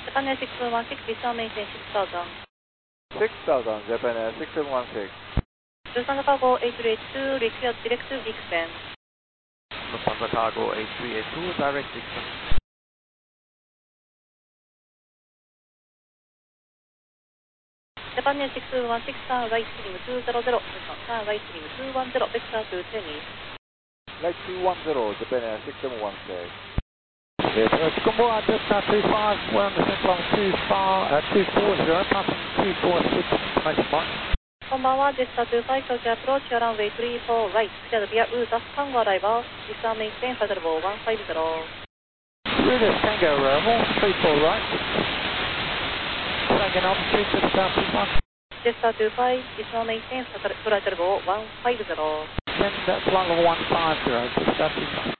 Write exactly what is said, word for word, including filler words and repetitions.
Japan Air six seven one six, visual maintain six thousand. six thousand, Japan Air six seven one six. Lufthansa Cargo eight three eight two, request direct to Bixen. Lufthansa Cargo eight three eight two, direct Bixen. Japan Air six seven one six, turn right trim two hundred, turn right trim two one zero, vector to Tennis. Right two one zero, Japan Air six seven one six. Yes, uh, Chicken Boy, Delta two five, we're on the same long two four, uh, two four zero, passing two four six, information mark. こんばんは、ジェスターにじゅうご、東京アプローチ、アランウェイさんじゅうよん、ライト、クリアドビア、ウーザス、タンゴアライバー、ビスアメイテン、サドルボーいちごゼロ。 Ruder Tango Romo, three four right. Taking altitude to the south two five. ジェスターにじゅうご、ビスアメイテン、サドルボーいちごゼロ。 Send that flight level one five zero to the south two five.